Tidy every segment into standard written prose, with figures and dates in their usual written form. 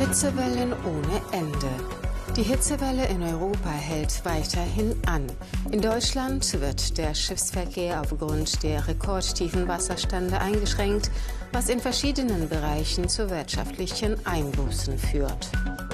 Hitzewellen ohne Ende. Die Hitzewelle in Europa hält weiterhin an. In Deutschland wird der Schiffsverkehr aufgrund der rekordtiefen Wasserstände eingeschränkt, was in verschiedenen Bereichen zu wirtschaftlichen Einbußen führt.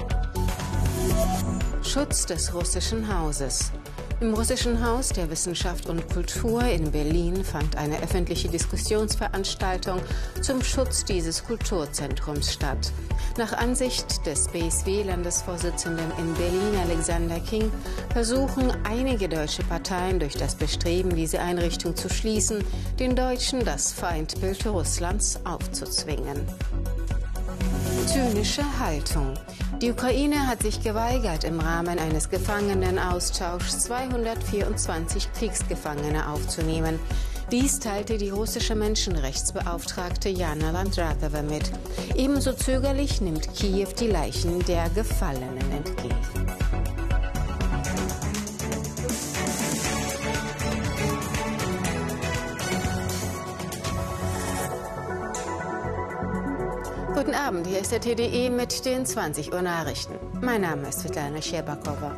Schutz des russischen Hauses. Im Russischen Haus der Wissenschaft und Kultur in Berlin fand eine öffentliche Diskussionsveranstaltung zum Schutz dieses Kulturzentrums statt. Nach Ansicht des BSW-Landesvorsitzenden in Berlin, Alexander King, versuchen einige deutsche Parteien durch das Bestreben, diese Einrichtung zu schließen, den Deutschen das Feindbild Russlands aufzuzwingen. Zynische Haltung. Die Ukraine hat sich geweigert, im Rahmen eines Gefangenenaustauschs 224 Kriegsgefangene aufzunehmen. Dies teilte die russische Menschenrechtsbeauftragte Jana Landratova mit. Ebenso zögerlich nimmt Kiew die Leichen der Gefallenen entgegen. Guten Abend, hier ist der TDE mit den 20 Uhr Nachrichten. Mein Name ist Svetlana Scherbakova.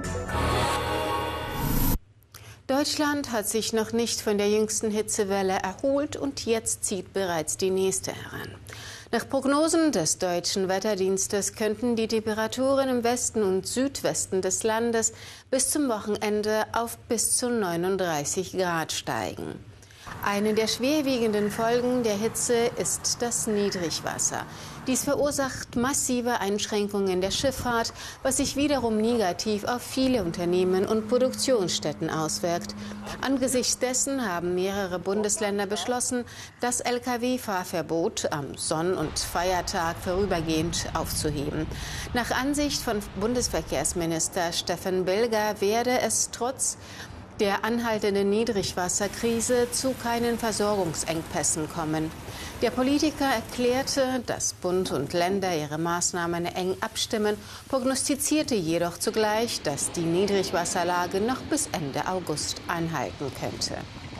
Deutschland hat sich noch nicht von der jüngsten Hitzewelle erholt und jetzt zieht bereits die nächste heran. Nach Prognosen des Deutschen Wetterdienstes könnten die Temperaturen im Westen und Südwesten des Landes bis zum Wochenende auf bis zu 39 Grad steigen. Eine der schwerwiegenden Folgen der Hitze ist das Niedrigwasser. Dies verursacht massive Einschränkungen der Schifffahrt, was sich wiederum negativ auf viele Unternehmen und Produktionsstätten auswirkt. Angesichts dessen haben mehrere Bundesländer beschlossen, das Lkw-Fahrverbot am Sonn- und Feiertag vorübergehend aufzuheben. Nach Ansicht von Bundesverkehrsminister Steffen Bilger werde es trotz der anhaltenden Niedrigwasserkrise zu keinen Versorgungsengpässen kommen. Der Politiker erklärte, dass Bund und Länder ihre Maßnahmen eng abstimmen, prognostizierte jedoch zugleich, dass die Niedrigwasserlage noch bis Ende August anhalten könnte.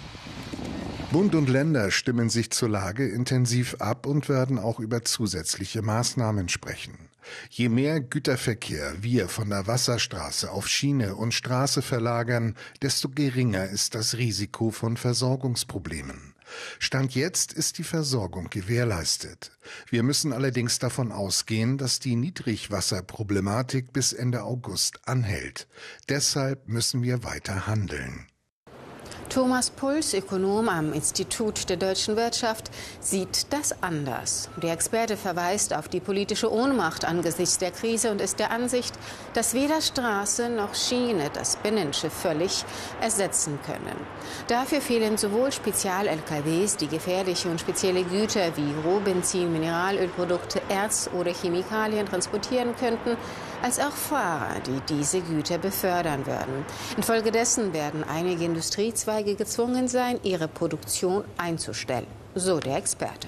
Bund und Länder stimmen sich zur Lage intensiv ab und werden auch über zusätzliche Maßnahmen sprechen. Je mehr Güterverkehr wir von der Wasserstraße auf Schiene und Straße verlagern, desto geringer ist das Risiko von Versorgungsproblemen. Stand jetzt ist die Versorgung gewährleistet. Wir müssen allerdings davon ausgehen, dass die Niedrigwasserproblematik bis Ende August anhält. Deshalb müssen wir weiter handeln. Thomas Puls, Ökonom am Institut der deutschen Wirtschaft, sieht das anders. Der Experte verweist auf die politische Ohnmacht angesichts der Krise und ist der Ansicht, dass weder Straße noch Schiene das Binnenschiff völlig ersetzen können. Dafür fehlen sowohl Spezial-LKWs, die gefährliche und spezielle Güter wie Rohbenzin, Mineralölprodukte, Erz oder Chemikalien transportieren könnten, als auch Fahrer, die diese Güter befördern würden. Infolgedessen werden einige Industriezweige gezwungen sein, ihre Produktion einzustellen, so der Experte.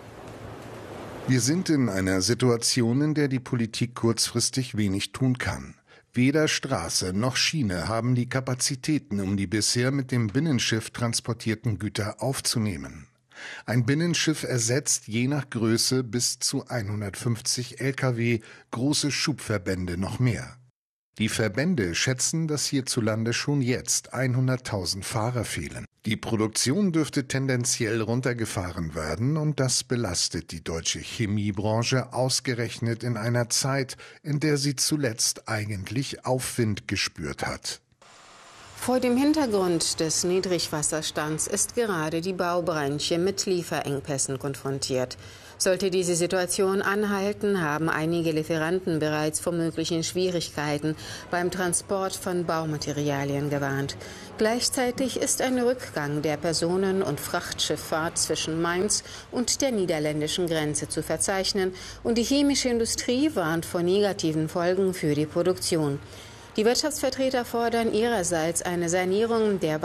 Wir sind in einer Situation, in der die Politik kurzfristig wenig tun kann. Weder Straße noch Schiene haben die Kapazitäten, um die bisher mit dem Binnenschiff transportierten Güter aufzunehmen. Ein Binnenschiff ersetzt je nach Größe bis zu 150 Lkw, große Schubverbände noch mehr. Die Verbände schätzen, dass hierzulande schon jetzt 100.000 Fahrer fehlen. Die Produktion dürfte tendenziell runtergefahren werden und das belastet die deutsche Chemiebranche ausgerechnet in einer Zeit, in der sie zuletzt eigentlich Aufwind gespürt hat. Vor dem Hintergrund des Niedrigwasserstands ist gerade die Baubranche mit Lieferengpässen konfrontiert. Sollte diese Situation anhalten, haben einige Lieferanten bereits vor möglichen Schwierigkeiten beim Transport von Baumaterialien gewarnt. Gleichzeitig ist ein Rückgang der Personen- und Frachtschifffahrt zwischen Mainz und der niederländischen Grenze zu verzeichnen und die chemische Industrie warnt vor negativen Folgen für die Produktion. Die Wirtschaftsvertreter fordern ihrerseits eine Sanierung der